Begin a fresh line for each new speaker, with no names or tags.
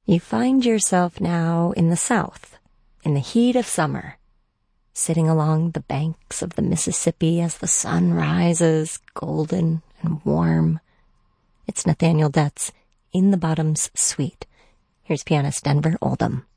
You find yourself now in the South, in the heat of summer, sitting along the banks of the Mississippi as the sun rises, golden and warm. It's Nathaniel Detz in the Bottoms Suite. Here's pianist Denver Oldham.